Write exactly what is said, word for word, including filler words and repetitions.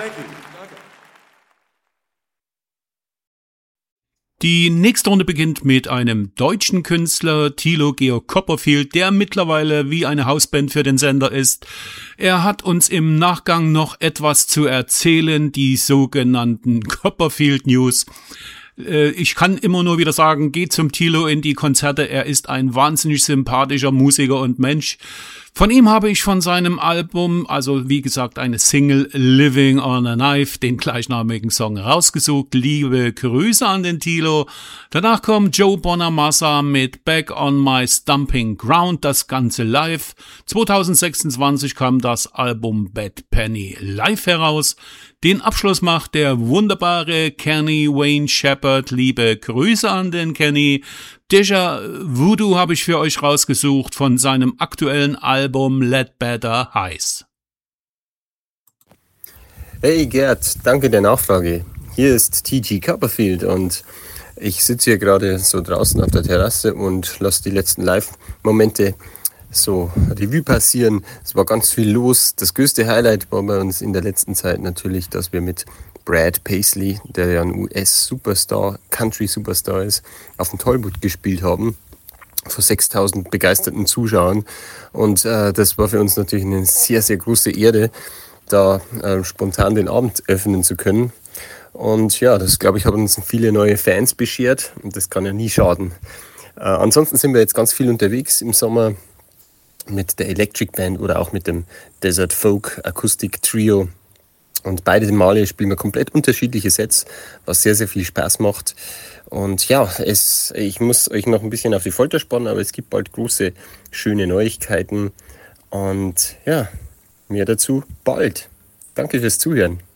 Die nächste Runde beginnt mit einem deutschen Künstler, Thilo Georg Copperfield, der mittlerweile wie eine Hausband für den Sender ist. Er hat uns im Nachgang noch etwas zu erzählen, die sogenannten Copperfield News. Ich kann immer nur wieder sagen, geht zum Thilo in die Konzerte, er ist ein wahnsinnig sympathischer Musiker und Mensch. Von ihm habe ich von seinem Album, also wie gesagt eine Single, Living on a Knife, den gleichnamigen Song rausgesucht. Liebe Grüße an den Thilo. Danach kommt Joe Bonamassa mit Back on My Stomping Ground, das Ganze live. zwanzig sechsundzwanzig kam das Album Bad Penny live heraus. Den Abschluss macht der wunderbare Kenny Wayne Shepherd. Liebe Grüße an den Kenny. Deja Voodoo habe ich für euch rausgesucht von seinem aktuellen Album Let Better Heiß. Hey Gerd, danke der Nachfrage. Hier ist T G Copperfield und ich sitze hier gerade so draußen auf der Terrasse und lasse die letzten Live-Momente so Revue passieren. Es war ganz viel los. Das größte Highlight war bei uns in der letzten Zeit natürlich, dass wir mit Brad Paisley, der ja ein U S-Superstar, Country-Superstar ist, auf dem Tollwood gespielt haben, vor sechstausend begeisterten Zuschauern. Und äh, das war für uns natürlich eine sehr, sehr große Ehre, da äh, spontan den Abend öffnen zu können. Und ja, das, glaube ich, hat uns viele neue Fans beschert und das kann ja nie schaden. Äh, ansonsten sind wir jetzt ganz viel unterwegs im Sommer mit der Electric Band oder auch mit dem Desert Folk Akustik Trio. Und beide Male spielen wir komplett unterschiedliche Sets, was sehr, sehr viel Spaß macht. Und ja, es, ich muss euch noch ein bisschen auf die Folter spannen, aber es gibt bald große, schöne Neuigkeiten. Und ja, mehr dazu bald. Danke fürs Zuhören.